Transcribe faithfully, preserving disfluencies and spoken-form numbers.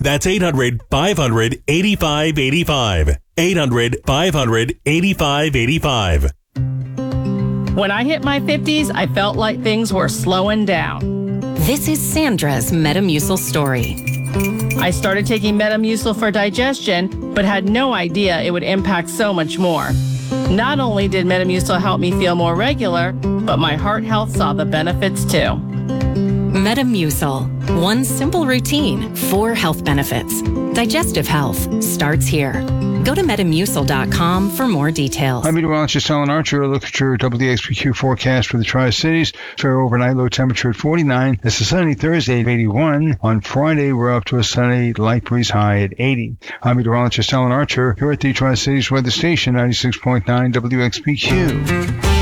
That's eight hundred, five hundred, eighty-five eighty-five. eight hundred, five hundred, eighty-five eighty-five. When I hit my fifties, I felt like things were slowing down. This is Sandra's Metamucil story. I started taking Metamucil for digestion, but had no idea it would impact so much more. Not only did Metamucil help me feel more regular, but my heart health saw the benefits too. Metamucil. One simple routine, four health benefits. Digestive health starts here. Go to metamucil dot com for more details. I'm meteorologist Alan Archer. A look at your W X P Q forecast for the Tri-Cities. Fair overnight low temperature at forty-nine. It's a sunny Thursday at eighty-one. On Friday, we're up to a sunny light breeze high at eighty. I'm meteorologist Alan Archer here at the Tri-Cities weather station, ninety-six point nine W X P Q.